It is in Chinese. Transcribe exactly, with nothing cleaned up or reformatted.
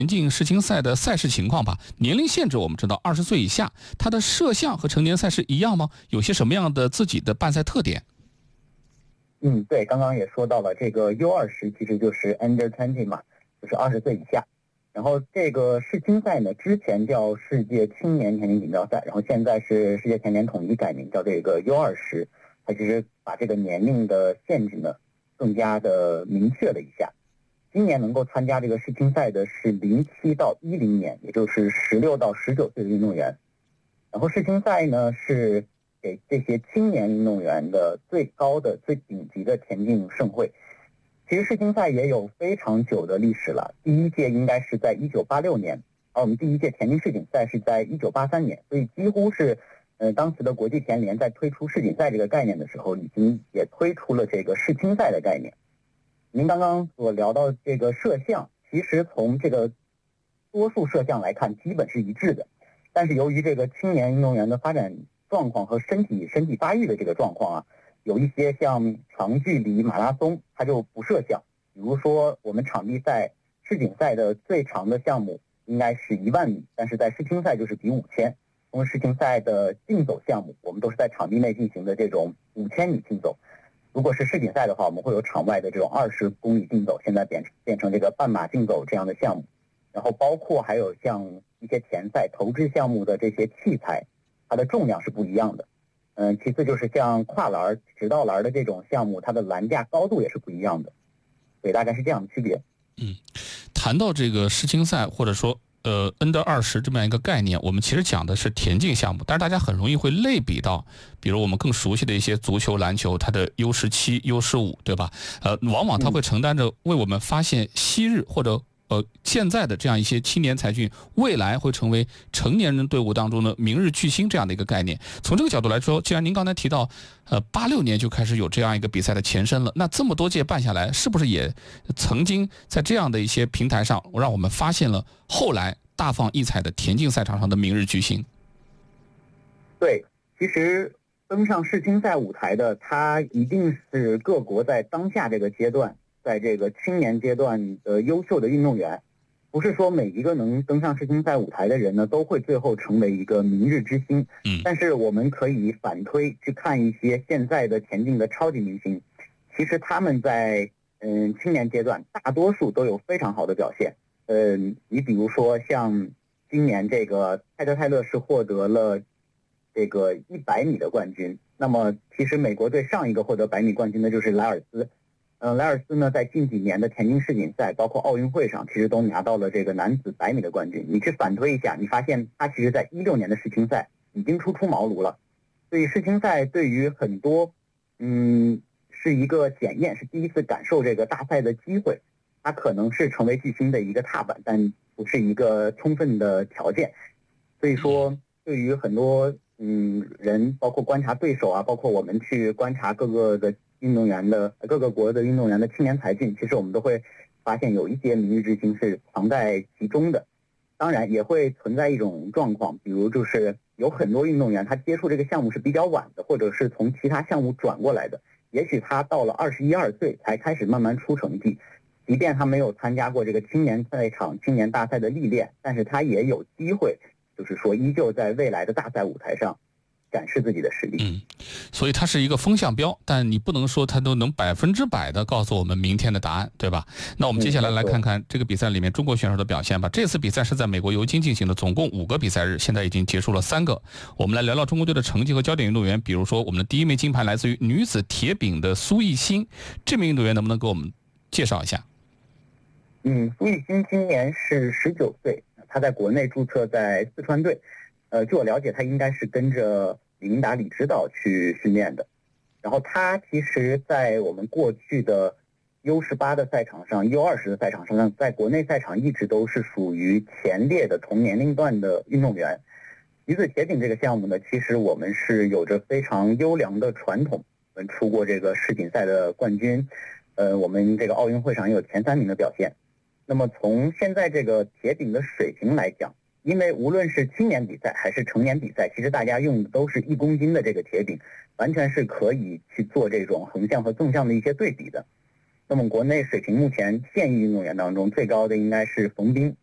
田径世青赛的赛事情况吧。年龄限制我们知道二十岁以下，它的设项和成年赛事一样吗？有些什么样的自己的办赛特点？ 嗯，对，刚刚也说到了，这个 U 二十其实就是 Under 二十嘛，就是二十岁以下。然后这个世青赛呢，之前叫世界青年田径锦标赛，然后现在是世界田联统一改名叫这个 U 二十，它其实把这个年龄的限制呢更加的明确了一下。今年能够参加这个世青赛的是零七到一零年，也就是十六到十九岁的运动员。然后世青赛呢是给这些青年运动员的最高的、最顶级的田径盛会。其实世青赛也有非常久的历史了，第一届应该是在一九八六年，而我们第一届田径世锦赛是在一九八三年，所以几乎是，呃，当时的国际田联在推出世锦赛这个概念的时候，已经也推出了这个世青赛的概念。您刚刚所聊到这个设项，其实从这个多数设项来看，基本是一致的，但是由于这个青年运动员的发展状况和身体身体发育的这个状况啊，有一些像长距离马拉松它就不设项，比如说我们场地赛世锦赛的最长的项目应该是一万米，但是在世青赛就是比五千。同时世青赛的竞走项目我们都是在场地内进行的这种五千米竞走，如果是世锦赛的话，我们会有场外的这种二十公里竞走，现在变变成这个半马竞走这样的项目，然后包括还有像一些田赛投掷项目的这些器材，它的重量是不一样的。嗯，其次就是像跨栏、直道栏的这种项目，它的栏架高度也是不一样的，所以大概是这样的区别。 嗯，谈到这个世青赛或者说呃 Under 二十这么样一个概念，我们其实讲的是田径项目，但是大家很容易会类比到，比如我们更熟悉的一些足球、篮球，它的 U 十七、U 十五，对吧？呃，往往它会承担着为我们发现昔日或者呃，现在的这样一些青年才俊，未来会成为成年人队伍当中的明日巨星这样的一个概念。从这个角度来说，既然您刚才提到，呃，八六年就开始有这样一个比赛的前身了，那这么多届办下来，是不是也曾经在这样的一些平台上，让我们发现了后来大放异彩的田径赛场上的明日巨星？ 对，其实登上世青赛舞台的，它一定是各国在当下这个阶段，在这个青年阶段的优秀的运动员，不是说每一个能登上世青赛舞台的人呢，都会最后成为一个明日之星。 嗯， 但是我们可以反推去看一些现在的田径的超级明星，其实他们在嗯青年阶段大多数都有非常好的表现。嗯，你比如说像今年这个泰特泰勒是获得了这个一百米的冠军，那么其实美国队上一个获得百米冠军的就是莱尔斯。嗯，莱尔斯呢，在近几年的田径世锦赛，包括奥运会上，其实都拿到了这个男子百米的冠军。你去反推一下，你发现他其实在一六年的世青赛已经初出茅庐了。所以世青赛对于很多，嗯，是一个检验，是第一次感受这个大赛的机会。它可能是成为巨星的一个踏板，但不是一个充分的条件。所以说，对于很多嗯人，包括观察对手啊，包括我们去观察各个的运动员的各个国的运动员的青年才俊，其实我们都会发现有一些明日之星是藏在其中的。当然也会存在一种状况，比如就是有很多运动员他接触这个项目是比较晚的，或者是从其他项目转过来的，也许他到了二十一二岁才开始慢慢出成绩，即便他没有参加过这个青年赛场、青年大赛的历练，但是他也有机会，就是说依旧在未来的大赛舞台上展示自己的实力。 嗯，所以它是一个风向标，但你不能说它都能百分之百的告诉我们明天的答案，对吧？那我们接下来来看看这个比赛里面中国选手的表现吧。这次比赛是在美国尤金进行的，总共五个比赛日，现在已经结束了三个。我们来聊聊中国队的成绩和焦点运动员，比如说我们的第一枚金牌来自于女子铁饼的苏艺兴，这名运动员能不能给我们介绍一下？ 嗯，苏艺兴今年是十九岁，他在国内注册在四川队。呃，据我了解，他应该是跟着李明达、李指导去训练的。然后他其实在我们过去的 U 十八的赛场上、U 二十的赛场上，在国内赛场一直都是属于前列的同年龄段的运动员。女子铁饼这个项目呢，其实我们是有着非常优良的传统，我们出过这个世锦赛的冠军，呃，我们这个奥运会上也有前三名的表现。那么从现在这个铁饼的水平来讲，因为无论是青年比赛还是成年比赛，其实大家用的都是一公斤的这个铁饼，完全是可以去做这种横向和纵向的一些对比的。那么国内水平目前现役运动员当中最高的应该是冯彬，